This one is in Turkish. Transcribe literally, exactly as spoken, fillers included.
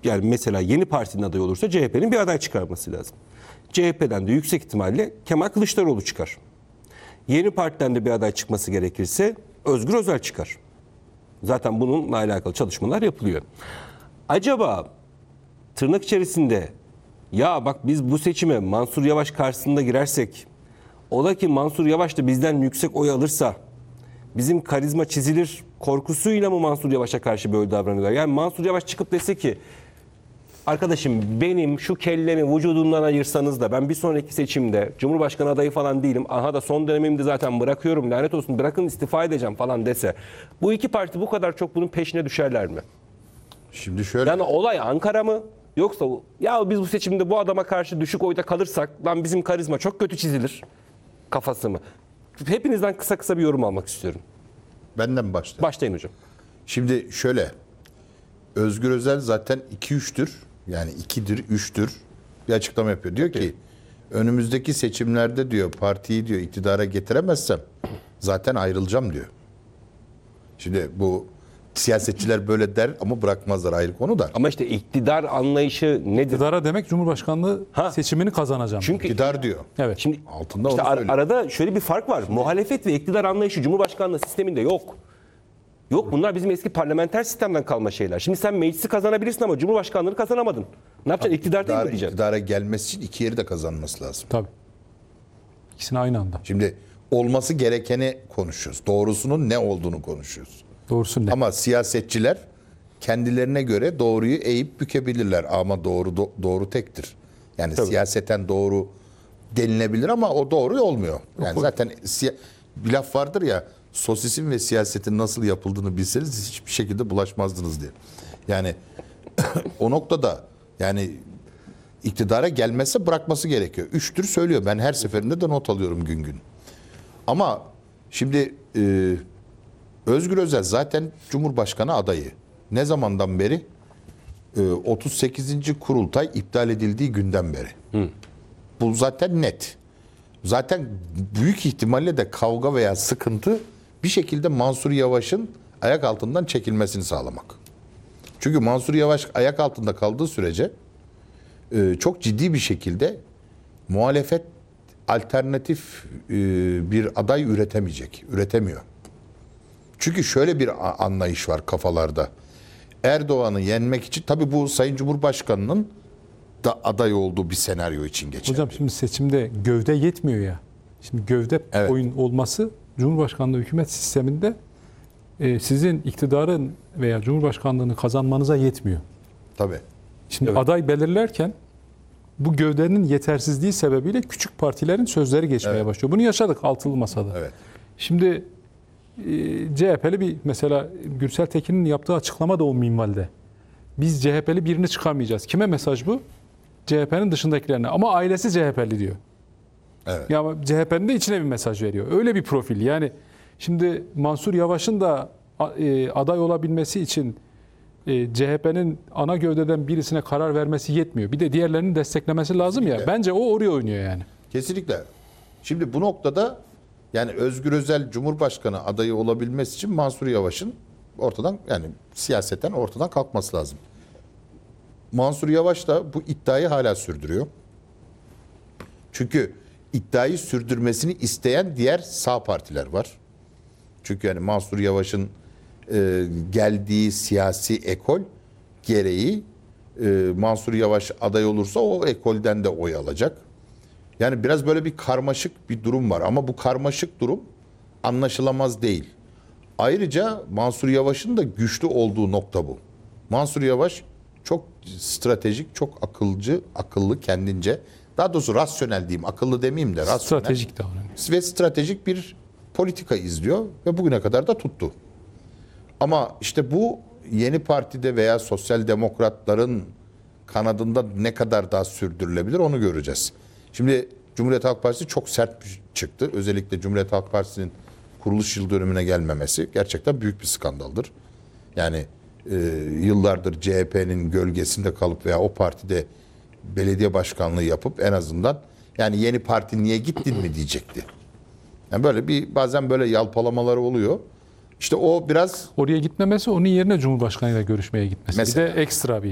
yani mesela Yeni Parti'nin adayı olursa C H P'nin bir aday çıkarması lazım. C H P'den de yüksek ihtimalle Kemal Kılıçdaroğlu çıkar. Yeni Parti'den de bir aday çıkması gerekirse Özgür Özel çıkar. Zaten bununla alakalı çalışmalar yapılıyor. Acaba tırnak içerisinde ya bak biz bu seçime Mansur Yavaş karşısında girersek, ola ki Mansur Yavaş da bizden yüksek oy alırsa bizim karizma çizilir korkusuyla mı Mansur Yavaş'a karşı böyle davranıyorlar? Yani Mansur Yavaş çıkıp dese ki arkadaşım benim şu kellemi vücudumdan ayırsanız da ben bir sonraki seçimde Cumhurbaşkanı adayı falan değilim. Aha da son dönemimde zaten bırakıyorum, lanet olsun, bırakın istifa edeceğim falan dese. Bu iki parti bu kadar çok bunun peşine düşerler mi? Şimdi şöyle. Yani olay Ankara mı? Yoksa ya biz bu seçimde bu adama karşı düşük oyda kalırsak lan bizim karizma çok kötü çizilir kafası mı? Hepinizden kısa kısa bir yorum almak istiyorum. Benden başla. Başlayın hocam. Şimdi şöyle. Özgür Özel zaten iki üçtür. Yani ikidir, üçtür. Bir açıklama yapıyor. Diyor ki önümüzdeki seçimlerde diyor partiyi diyor iktidara getiremezsem zaten ayrılacağım diyor. Şimdi bu siyasetçiler böyle der ama bırakmazlar, ayrı konu da. Ama işte iktidar anlayışı nedir? İktidara demek Cumhurbaşkanlığı Ha. seçimini kazanacağım. Çünkü İktidar diyor. Evet. şimdi Altında işte onu ar- söylüyor. arada şöyle bir fark var. Muhalefet ve iktidar anlayışı Cumhurbaşkanlığı sisteminde yok. Yok, bunlar bizim eski parlamenter sistemden kalma şeyler. Şimdi sen meclisi kazanabilirsin ama Cumhurbaşkanlığını kazanamadın. Ne yapacaksın? İktidar değil mi İktidar, diyeceksin? iktidara gelmesi için iki yeri de kazanması lazım. Tabii. İkisini aynı anda. Şimdi olması gerekeni konuşuyoruz. Doğrusunun ne olduğunu konuşuyoruz. Doğrusu ne? Ama siyasetçiler kendilerine göre doğruyu eğip bükebilirler ama doğru do- doğru tektir. Yani Tabii. siyaseten doğru denilebilir ama o doğru olmuyor. Yani zaten siya- bir laf vardır ya, sosisin ve siyasetin nasıl yapıldığını bilseniz hiçbir şekilde bulaşmazdınız diye. Yani o noktada yani iktidara gelmezse bırakması gerekiyor. Üçtür söylüyor. Ben her seferinde de not alıyorum gün gün. Ama şimdi e, Özgür Özel zaten Cumhurbaşkanı adayı. Ne zamandan beri? E, otuz sekizinci kurultay iptal edildiği günden beri. Hı. Bu zaten net. Zaten büyük ihtimalle de kavga veya sıkıntı bir şekilde Mansur Yavaş'ın ayak altından çekilmesini sağlamak. Çünkü Mansur Yavaş ayak altında kaldığı sürece e, çok ciddi bir şekilde muhalefet alternatif e, bir aday üretemeyecek, üretemiyor. Çünkü şöyle bir anlayış var kafalarda. Erdoğan'ı yenmek için, tabii bu Sayın Cumhurbaşkanı'nın da aday olduğu bir senaryo için geçerli. Hocam şimdi seçimde gövde yetmiyor ya. Şimdi gövde Evet. oyun olması Cumhurbaşkanlığı hükümet sisteminde e, sizin iktidarın veya Cumhurbaşkanlığını kazanmanıza yetmiyor. Tabii. Şimdi Evet. aday belirlerken bu gövdenin yetersizliği sebebiyle küçük partilerin sözleri geçmeye Evet. başlıyor. Bunu yaşadık altılı masada. Evet. Şimdi e, C H P'li bir mesela Gürsel Tekin'in yaptığı açıklama da o minvalde. Biz C H P'li birini çıkarmayacağız. Kime mesaj bu? C H P'nin dışındakilerine. Ama ailesi C H P'li diyor. Evet. Ya C H P'nin de içine bir mesaj veriyor. Öyle bir profil. Yani şimdi Mansur Yavaş'ın da e, aday olabilmesi için e, C H P'nin ana gövdeden birisine karar vermesi yetmiyor. Bir de diğerlerinin desteklemesi lazım ya. Kesinlikle. Bence o oraya oynuyor yani. Kesinlikle. Şimdi bu noktada yani Özgür Özel Cumhurbaşkanı adayı olabilmesi için Mansur Yavaş'ın ortadan, yani siyaseten ortadan kalkması lazım. Mansur Yavaş da bu iddiayı hala sürdürüyor. Çünkü iddiayı sürdürmesini isteyen diğer sağ partiler var. Çünkü yani Mansur Yavaş'ın e, geldiği siyasi ekol gereği e, Mansur Yavaş aday olursa o ekolden de oy alacak. Yani biraz böyle bir karmaşık bir durum var ama bu karmaşık durum anlaşılamaz değil. Ayrıca Mansur Yavaş'ın da güçlü olduğu nokta bu. Mansur Yavaş çok stratejik, çok akılcı, akıllı kendince. Daha doğrusu rasyonel diyeyim, akıllı demeyeyim de rasyonel. Stratejik davranıyor. Ve stratejik bir politika izliyor ve bugüne kadar da tuttu. Ama işte bu Yeni Parti'de veya sosyal demokratların kanadında ne kadar daha sürdürülebilir onu göreceğiz. Şimdi Cumhuriyet Halk Partisi çok sert çıktı. Özellikle Cumhuriyet Halk Partisi'nin kuruluş yıl dönümüne gelmemesi gerçekten büyük bir skandaldır. Yani e, yıllardır C H P'nin gölgesinde kalıp veya o partide belediye başkanlığı yapıp en azından yani Yeni Parti niye gittin mi diyecekti. Yani böyle bir bazen böyle yalpalamaları oluyor. İşte o biraz Oraya gitmemesi onun yerine Cumhurbaşkanıyla görüşmeye gitmesi. Mesela. Bir de ekstra bir